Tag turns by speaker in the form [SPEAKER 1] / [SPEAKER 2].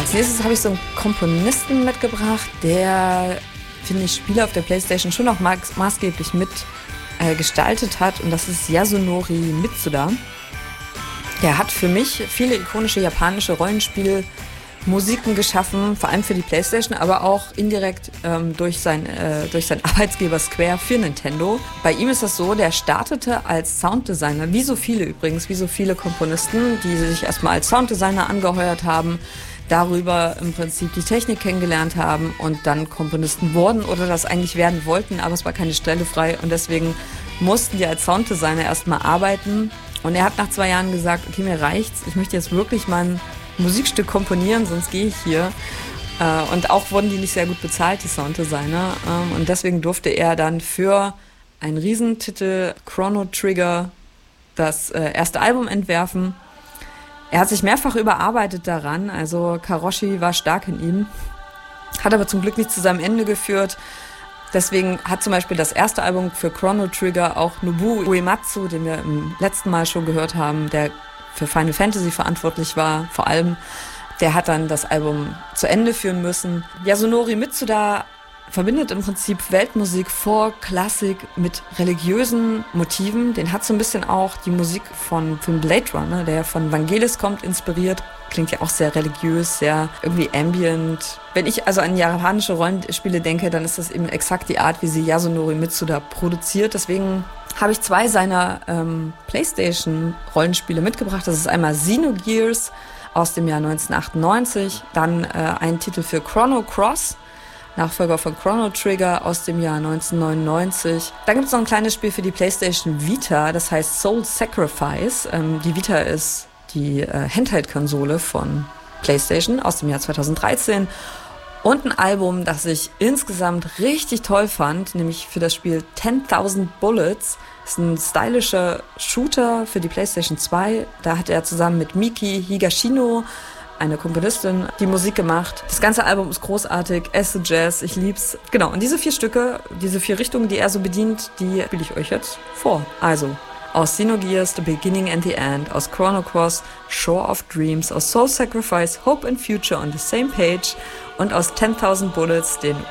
[SPEAKER 1] Als nächstes habe ich so einen Komponisten mitgebracht, der, finde ich, Spiele auf der PlayStation schon auch maßgeblich mit gestaltet hat. Und das ist Yasunori Mitsuda. Der hat für mich viele ikonische japanische Rollenspielmusiken geschaffen, vor allem für die PlayStation, aber auch indirekt durch seinen Arbeitsgeber Square für Nintendo. Bei ihm ist das so, der startete als Sounddesigner, wie so viele Komponisten, die sich erstmal als Sounddesigner angeheuert haben, darüber im Prinzip die Technik kennengelernt haben und dann Komponisten wurden oder das eigentlich werden wollten, aber es war keine Stelle frei und deswegen mussten die als Sounddesigner erstmal arbeiten. Und er hat nach 2 Jahren gesagt, okay, mir reicht's, ich möchte jetzt wirklich mal ein Musikstück komponieren, sonst gehe ich hier. Und auch wurden die nicht sehr gut bezahlt, die Sounddesigner. Und deswegen durfte er dann für einen Riesentitel, Chrono Trigger, das erste Album entwerfen. Er hat sich mehrfach überarbeitet daran, also Karoshi war stark in ihm, hat aber zum Glück nicht zu seinem Ende geführt. Deswegen hat zum Beispiel das erste Album für Chrono Trigger auch Nobuo Uematsu, den wir im letzten Mal schon gehört haben, der für Final Fantasy verantwortlich war, vor allem, der hat dann das Album zu Ende führen müssen. Yasunori Mitsuda verbindet im Prinzip Weltmusik, Folk, Klassik mit religiösen Motiven. Den hat so ein bisschen auch die Musik von Blade Runner, der von Vangelis kommt, inspiriert. Klingt ja auch sehr religiös, sehr irgendwie ambient. Wenn ich also an japanische Rollenspiele denke, dann ist das eben exakt die Art, wie sie Yasunori Mitsuda produziert. Deswegen habe ich 2 seiner PlayStation-Rollenspiele mitgebracht. Das ist einmal Xenogears aus dem Jahr 1998, dann ein Titel für Chrono Cross, Nachfolger von Chrono Trigger aus dem Jahr 1999. Dann gibt es noch ein kleines Spiel für die PlayStation Vita, das heißt Soul Sacrifice. Die Vita ist die Handheld-Konsole von PlayStation aus dem Jahr 2013. Und ein Album, das ich insgesamt richtig toll fand, nämlich für das Spiel 10.000 Bullets. Das ist ein stylischer Shooter für die PlayStation 2. Da hat er zusammen mit Miki Higashino, eine Komponistin, die Musik gemacht. Das ganze Album ist großartig, Acid Jazz, ich lieb's. Genau, und diese 4 Stücke, diese 4 Richtungen, die er so bedient, die spiele ich euch jetzt vor. Also, aus Xenogears, The Beginning and the End, aus Chrono Cross, Shore of Dreams, aus Soul Sacrifice, Hope and Future on the Same Page und aus 10.000 Bullets, den